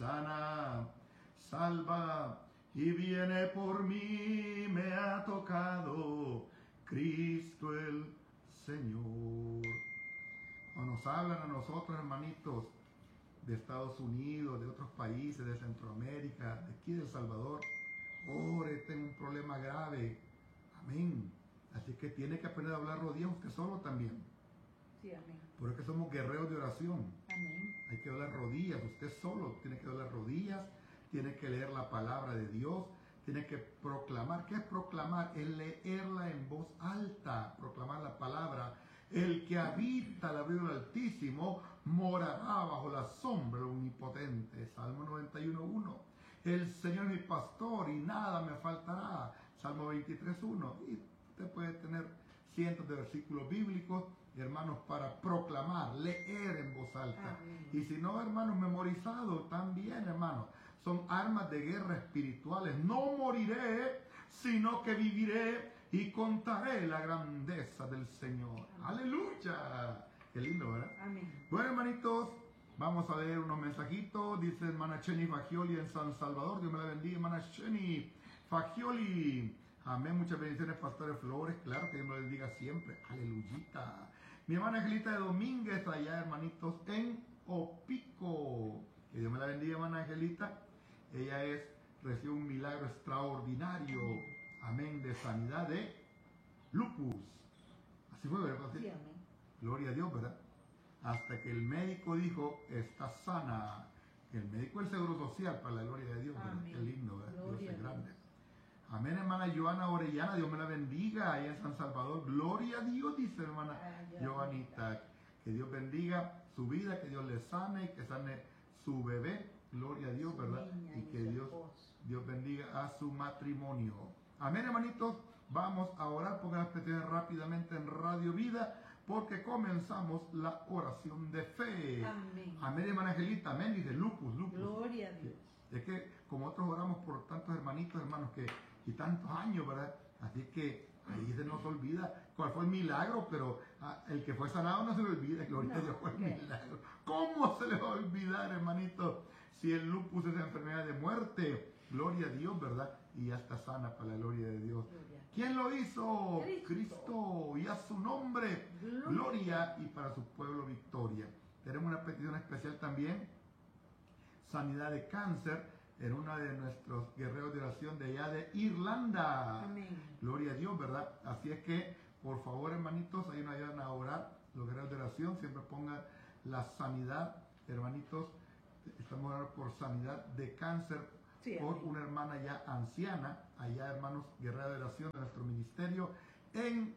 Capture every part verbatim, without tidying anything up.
sana, salva y viene por mí, me ha tocado Cristo el Señor. Cuando nos hablan a nosotros, hermanitos, de Estados Unidos, de otros países, de Centroamérica, de aquí de El Salvador, ore, tengo un problema grave. Amén. Así que tiene que aprender a hablar rodillas usted solo también. Sí, amén. Por eso que somos guerreros de oración. Amén. Hay que hablar rodillas, usted solo tiene que hablar rodillas, tiene que leer la palabra de Dios, tiene que proclamar. ¿Qué es proclamar? Es leerla en voz alta, proclamar la palabra. El que habita al abrigo del Altísimo morará bajo la sombra del Omnipotente. Salmo noventa y uno, uno. El Señor es mi pastor y nada me faltará. Salmo veintitrés, uno. Y usted puede tener cientos de versículos bíblicos, hermanos, para proclamar, leer en voz alta. Amén. Y si no, hermanos, memorizados también, hermanos. Son armas de guerra espirituales. No moriré, sino que viviré y contaré la grandeza del Señor. Amén. Aleluya. Qué lindo, ¿verdad? Amén. Bueno, hermanitos, vamos a leer unos mensajitos. Dice hermana Cheni Fagioli en San Salvador. Dios me la bendiga, hermana Cheni Fagioli. Amén. Muchas bendiciones, Pastores Flores. Claro que Dios me la bendiga siempre. Aleluyita. Mi hermana Angelita de Domínguez, allá, hermanitos, en Opico. Que Dios me la bendiga, hermana Angelita. Ella es, recibe un milagro extraordinario. Amén. De sanidad de lupus. Así fue, ¿verdad? Sí, amén. Gloria a Dios, ¿verdad? Hasta que el médico dijo, está sana. El médico es el Seguro Social, para la gloria de Dios, ¿verdad? Amén. Qué lindo, ¿verdad? Gloria Dios es a grande. Dios. Amén, hermana Joana Orellana, Dios me la bendiga, ahí en San Salvador. Gloria a Dios, dice hermana Ay, Joanita. Que Dios bendiga su vida, que Dios le sane y que sane su bebé. Gloria a Dios, Su ¿verdad? niña Y y que su Dios, esposo. Dios bendiga a su matrimonio. Amén, hermanitos. Vamos a orar, pongan las peticiones rápidamente en Radio Vida, porque comenzamos la oración de fe. Amén. Amén, hermana Angelita. Amén, dice lupus, lupus. Gloria a Dios. Es que como otros oramos por tantos hermanitos, hermanos, que y tantos años, ¿verdad? Así que ahí se nos olvida cuál fue el milagro, pero ah, el que fue sanado no se le olvida, gloria a No, Dios, fue el ¿qué? milagro. ¿Cómo se le va a olvidar, hermanito? Si el lupus es enfermedad de muerte, gloria a Dios, ¿verdad? Y ya está sana para la gloria de Dios. Gloria. ¿Quién lo hizo? Cristo. Cristo. Y a su nombre, Gloria. gloria, y para su pueblo, victoria. Tenemos una petición especial también, sanidad de cáncer, en uno de nuestros guerreros de oración de allá de Irlanda. Amén. Gloria a Dios, ¿verdad? Así es que, por favor, hermanitos, ahí nos ayudan a orar. Los guerreros de oración siempre pongan la sanidad, hermanitos. Estamos orando por sanidad de cáncer, Sí, por amén. una hermana ya anciana, allá, hermanos, guerreros de oración de nuestro ministerio en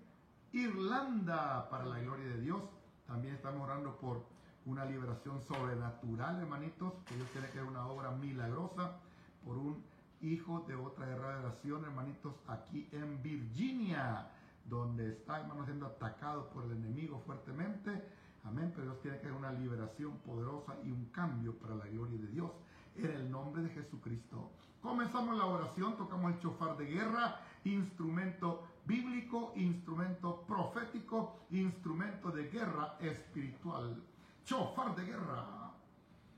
Irlanda, para la gloria de Dios. También estamos orando por una liberación sobrenatural, hermanitos, que Dios tiene que hacer una obra milagrosa por un hijo de otra guerra de oración, hermanitos, aquí en Virginia, donde está, hermanos, siendo atacado por el enemigo fuertemente. Amén, pero Dios tiene que hacer una liberación poderosa y un cambio para la gloria de Dios, en el nombre de Jesucristo. Comenzamos la oración, tocamos el shofar de guerra, instrumento bíblico, instrumento profético, instrumento de guerra espiritual. Shofar de guerra.